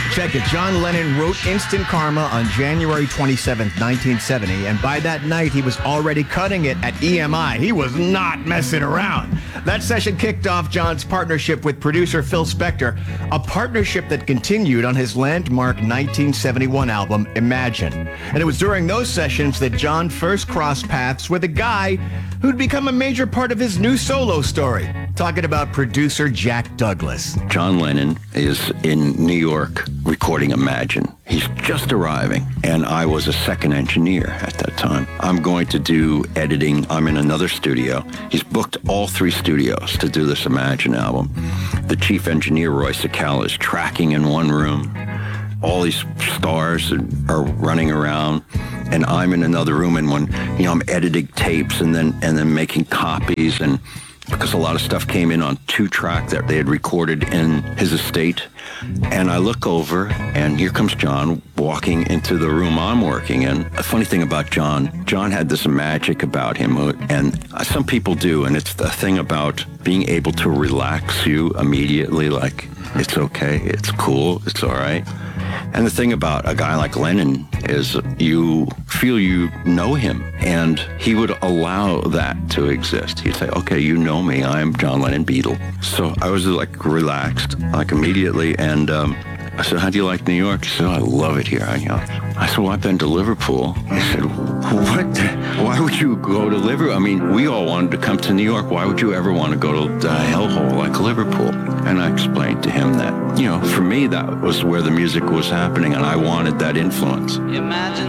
Check it. John Lennon wrote Instant Karma on January 27th, 1970, and by that night, he was already cutting it at EMI. He was not messing around. That session kicked off John's partnership with producer Phil Spector, a partnership that continued on his landmark 1971 album, Imagine. And it was during those sessions that John first crossed paths with a guy who'd become a major part of his new solo story. Talking about producer Jack Douglas. John Lennon is in New York recording Imagine. He's just arriving, and I was a second engineer at that time. I'm going to do editing. I'm in another studio. He's booked all three studios to do this Imagine album. The chief engineer, Roy Sakala, is tracking in one room. All these stars are running around, and I'm in another room, and when I'm editing tapes and then making copies, and because a lot of stuff came in on 2-track that they had recorded in his estate. And I look over, and here comes John walking into the room I'm working in. A funny thing about John had this magic about him, and some people do, and it's the thing about being able to relax you immediately, like, it's okay, it's cool, it's all right. And the thing about a guy like Lennon is you feel you know him, and he would allow that to exist. He'd say, okay, you know me, I'm John Lennon Beatle. So I was like relaxed, like immediately, and I said, how do you like New York? He said, oh, I love it here. I said, well, I've been to Liverpool. He said, what? Why would you go to Liverpool? I mean, we all wanted to come to New York. Why would you ever want to go to the hellhole like Liverpool? And I explained to him that, for me, that was where the music was happening, and I wanted that influence. Imagine